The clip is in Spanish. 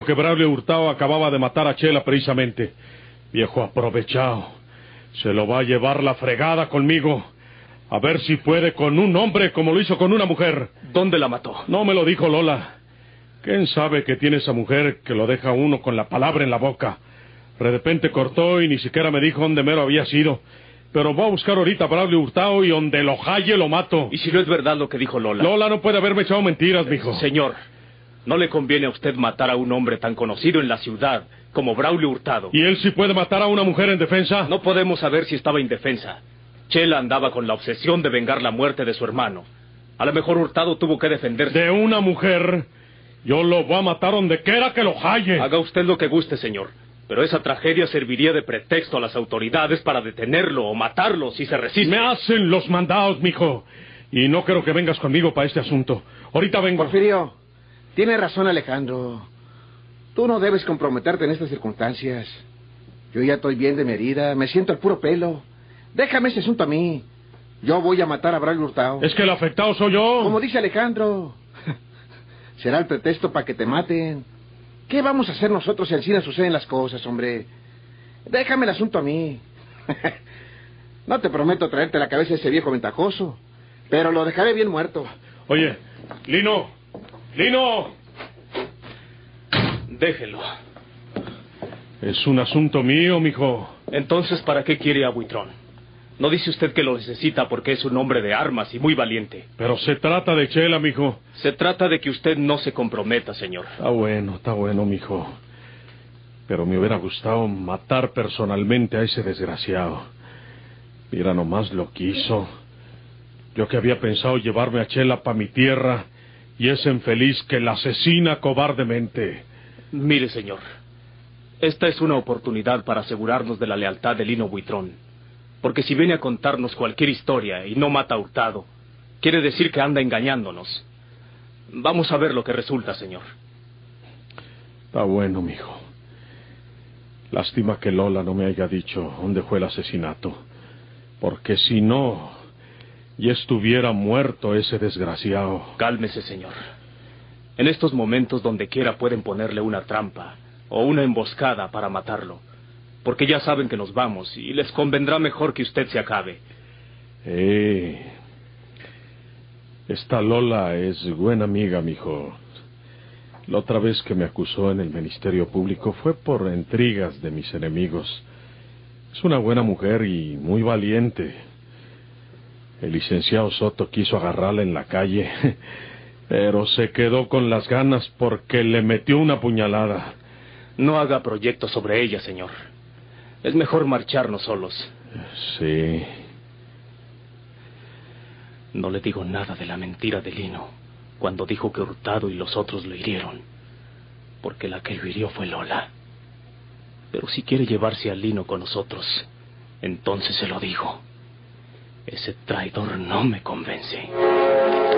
que Braulio Hurtado acababa de matar a Chela precisamente. Viejo aprovechado. Se lo va a llevar la fregada conmigo. A ver si puede con un hombre como lo hizo con una mujer. ¿Dónde la mató? No me lo dijo Lola. ¿Quién sabe que tiene esa mujer que lo deja uno con la palabra en la boca? De repente cortó y ni siquiera me dijo dónde mero había sido. Pero voy a buscar ahorita a Braulio Hurtado y donde lo halle lo mato. ¿Y si no es verdad lo que dijo Lola? Lola no puede haberme echado mentiras, mijo. Señor, no le conviene a usted matar a un hombre tan conocido en la ciudad como Braulio Hurtado. ¿Y él sí puede matar a una mujer en defensa? No podemos saber si estaba indefensa. Chela andaba con la obsesión de vengar la muerte de su hermano. A lo mejor Hurtado tuvo que defenderse. ¿De una mujer? Yo lo voy a matar donde quiera que lo halle. Haga usted lo que guste, señor. Pero esa tragedia serviría de pretexto a las autoridades para detenerlo o matarlo si se resiste. Me hacen los mandados, mijo. Y no quiero que vengas conmigo para este asunto. Ahorita vengo. Porfirio, tiene razón Alejandro. Tú no debes comprometerte en estas circunstancias. Yo ya estoy bien de mi herida, me siento al puro pelo. Déjame ese asunto a mí. Yo voy a matar a Braulio Hurtado. Es que el afectado soy yo. Como dice Alejandro. Será el pretexto para que te maten. ¿Qué vamos a hacer nosotros si así suceden las cosas, hombre? Déjame el asunto a mí. No te prometo traerte la cabeza de ese viejo ventajoso, pero lo dejaré bien muerto. Oye, Lino. Déjelo. Es un asunto mío, mijo. Entonces, ¿para qué quiere a Buitrón? No dice usted que lo necesita porque es un hombre de armas y muy valiente. Pero se trata de Chela, mijo. Se trata de que usted no se comprometa, señor. Está bueno, mijo. Pero me hubiera gustado matar personalmente a ese desgraciado. Mira nomás lo que hizo. Yo que había pensado llevarme a Chela para mi tierra, y ese infeliz que la asesina cobardemente. Mire, señor, esta es una oportunidad para asegurarnos de la lealtad de Lino Buitrón. Porque si viene a contarnos cualquier historia y no mata a Hurtado, quiere decir que anda engañándonos. Vamos a ver lo que resulta, señor. Está bueno, mijo. Lástima que Lola no me haya dicho dónde fue el asesinato. Porque si no, ya estuviera muerto ese desgraciado. Cálmese, señor. En estos momentos donde quiera pueden ponerle una trampa o una emboscada para matarlo. Porque ya saben que nos vamos y les convendrá mejor que usted se acabe. Esta Lola es buena amiga, mijo. La otra vez que me acusó en el Ministerio Público fue por intrigas de mis enemigos. Es una buena mujer y muy valiente. El licenciado Soto quiso agarrarla en la calle, pero se quedó con las ganas porque le metió una puñalada. No haga proyectos sobre ella, señor. Es mejor marcharnos solos. Sí. No le digo nada de la mentira de Lino, cuando dijo que Hurtado y los otros lo hirieron, porque la que lo hirió fue Lola. Pero si quiere llevarse a Lino con nosotros, entonces se lo digo. Ese traidor no me convence.